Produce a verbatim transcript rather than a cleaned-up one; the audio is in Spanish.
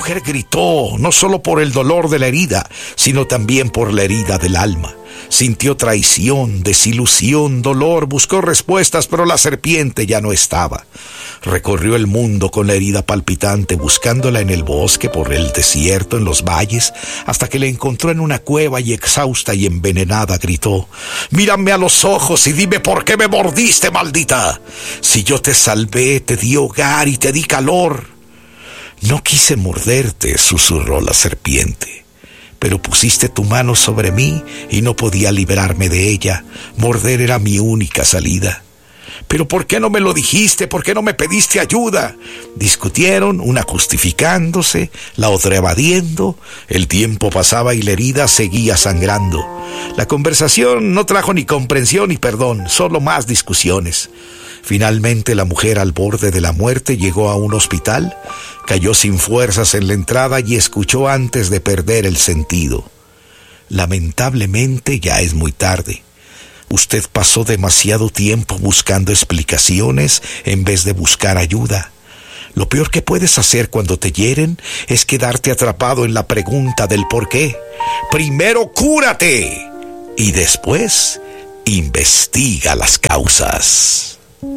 mujer gritó, no solo por el dolor de la herida, sino también por la herida del alma. Sintió traición, desilusión, dolor, buscó respuestas, pero la serpiente ya no estaba. Recorrió el mundo con la herida palpitante, buscándola en el bosque, por el desierto, en los valles, hasta que la encontró en una cueva y exhausta y envenenada gritó: «Mírame a los ojos y dime por qué me mordiste, maldita. Si yo te salvé, te di hogar y te di calor». «No quise morderte», susurró la serpiente, «pero pusiste tu mano sobre mí y no podía librarme de ella. Morder era mi única salida». «¿Pero por qué no me lo dijiste? ¿Por qué no me pediste ayuda?». Discutieron, una justificándose, la otra evadiendo. El tiempo pasaba y la herida seguía sangrando. La conversación no trajo ni comprensión ni perdón, solo más discusiones. Finalmente la mujer, al borde de la muerte, llegó a un hospital, cayó sin fuerzas en la entrada y escuchó antes de perder el sentido: «Lamentablemente ya es muy tarde. Usted pasó demasiado tiempo buscando explicaciones en vez de buscar ayuda. Lo peor que puedes hacer cuando te hieren es quedarte atrapado en la pregunta del por qué. Primero cúrate y después investiga las causas».